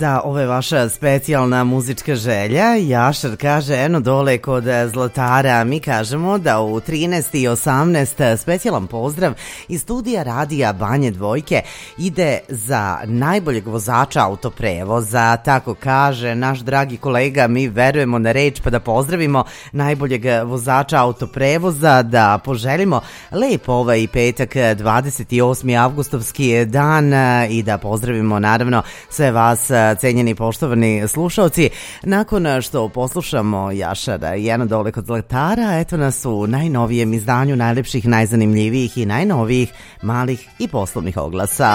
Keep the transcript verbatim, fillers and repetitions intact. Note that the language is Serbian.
Da, ovo je vaša specijalna muzička želja. Jašar kaže, eno dole kod Zlatara. Mi kažemo da u trinaest i osamnaest specijalan pozdrav iz studija radija Banje Dvojke ide za najboljeg vozača autoprevoza. Tako kaže naš dragi kolega, mi verujemo na reč, pa da pozdravimo najboljeg vozača autoprevoza, da poželimo lep ovaj petak dvadeset osmi avgustovski dan i da pozdravimo naravno sve vas, cenjeni poštovani slušalci. Nakon što poslušamo Jašara, jedno dole kod Zlatara, eto nas u najnovijem izdanju najlepših, najzanimljivijih i najnovijih malih i poslovnih oglasa.